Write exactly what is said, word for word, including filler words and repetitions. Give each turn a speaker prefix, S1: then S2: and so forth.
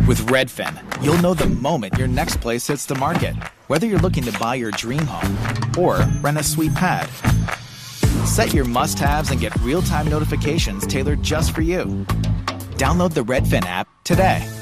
S1: With Redfin, you'll know the moment your next place hits the market, whether you're looking to buy your dream home or rent a sweet pad. Set your must-haves and get real-time notifications tailored just for you. Download the Redfin app today.